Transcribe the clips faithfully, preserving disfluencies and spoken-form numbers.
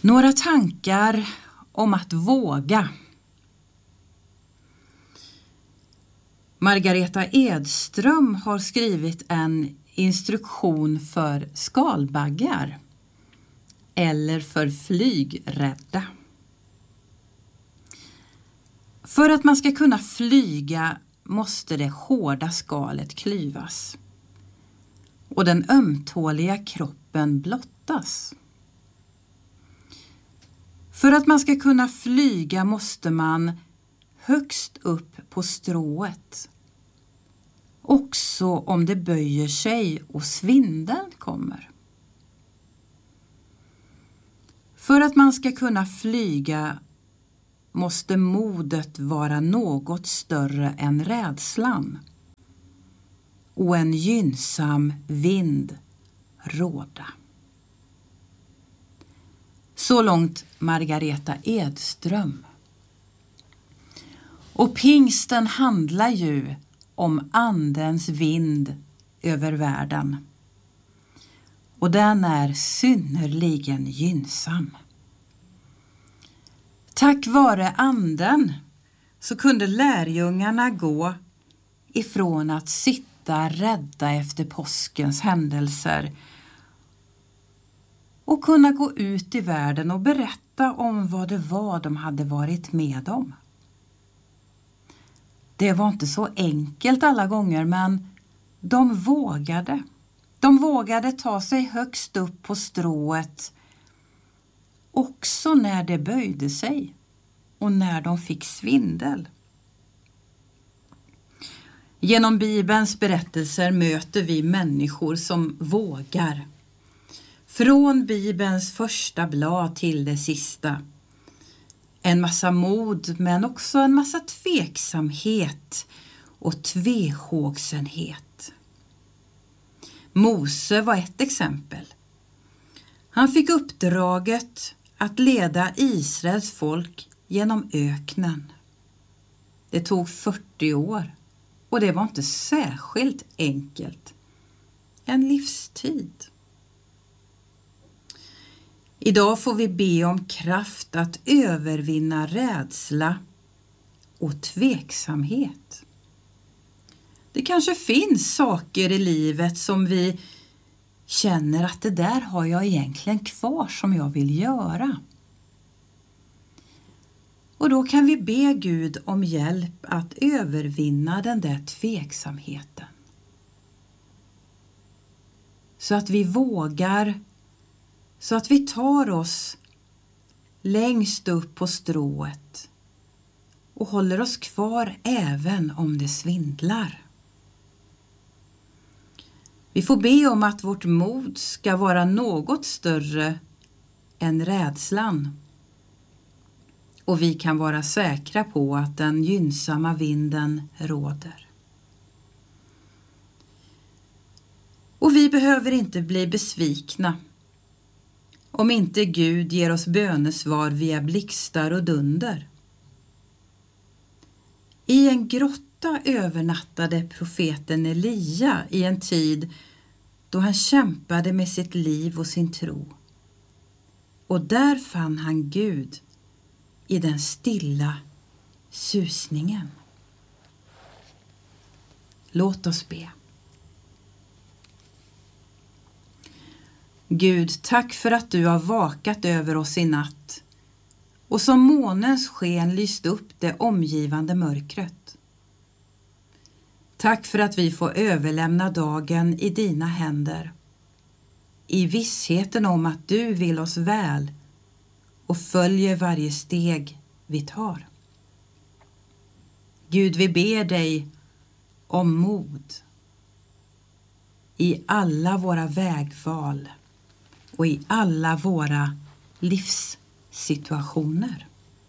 Några tankar om att våga. Margareta Edström har skrivit en instruktion för skalbaggar eller för flygrädda. För att man ska kunna flyga måste det hårda skalet klyvas och den ömtåliga kroppen blottas. För att man ska kunna flyga måste man högst upp på strået, också om det böjer sig och svindeln kommer. För att man ska kunna flyga måste modet vara något större än rädslan och en gynnsam vind råda. Så långt Margareta Edström. Och pingsten handlar ju om andens vind över världen. Och den är synnerligen gynnsam. Tack vare anden så kunde lärjungarna gå ifrån att sitta rädda efter påskens händelser och kunna gå ut i världen och berätta om vad det var de hade varit med om. Det var inte så enkelt alla gånger, men de vågade. De vågade ta sig högst upp på strået också när det böjde sig och när de fick svindel. Genom Bibelns berättelser möter vi människor som vågar. Från Bibelns första blad till det sista. En massa mod, men också en massa tveksamhet och tvehågsenhet. Mose var ett exempel. Han fick uppdraget att leda Israels folk genom öknen. Det tog fyrtio år och det var inte särskilt enkelt. En livstid. Idag får vi be om kraft att övervinna rädsla och tveksamhet. Det kanske finns saker i livet som vi känner att det där har jag egentligen kvar som jag vill göra. Och då kan vi be Gud om hjälp att övervinna den där tveksamheten. Så att vi vågar, så att vi tar oss längst upp på strået och håller oss kvar även om det svindlar. Vi får be om att vårt mod ska vara något större än rädslan. Och vi kan vara säkra på att den gynnsamma vinden råder. Och vi behöver inte bli besvikna om inte Gud ger oss bönesvar via blixtar och dunder. I en grotta övernattade profeten Elia i en tid då han kämpade med sitt liv och sin tro. Och där fann han Gud i den stilla susningen. Låt oss be. Gud, tack för att du har vakat över oss i natt och som månens sken lyst upp det omgivande mörkret. Tack för att vi får överlämna dagen i dina händer, i vissheten om att du vill oss väl och följer varje steg vi tar. Gud, vi ber dig om mod i alla våra vägval och i alla våra livssituationer.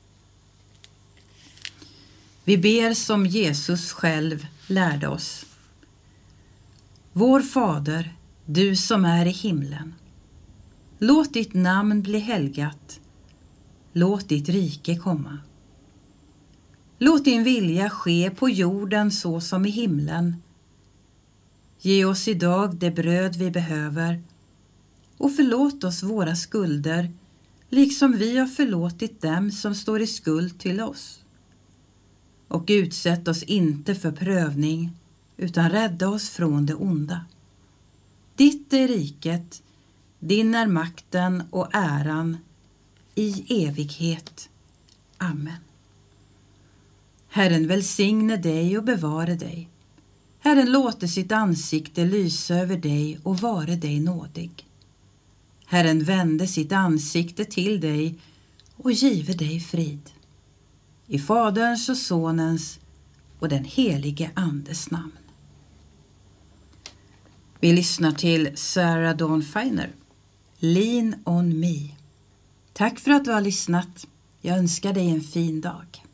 Vi ber som Jesus själv lärde oss. Vår Fader, du som är i himlen. Låt ditt namn bli helgat. Låt ditt rike komma. Låt din vilja ske på jorden så som i himlen. Ge oss idag det bröd vi behöver och förlåt oss våra skulder liksom vi har förlåtit dem som står i skuld till oss. Och utsätt oss inte för prövning, utan rädda oss från det onda. Ditt är riket, din är makten och äran i evighet. Amen. Herren välsigne dig och bevare dig. Herren låter sitt ansikte lysa över dig och vare dig nådig. Herren vände sitt ansikte till dig och give dig frid. I Faderns och Sonens och den helige Andes namn. Vi lyssnar till Sarah Dawn Finer, Lean on me. Tack för att du har lyssnat. Jag önskar dig en fin dag.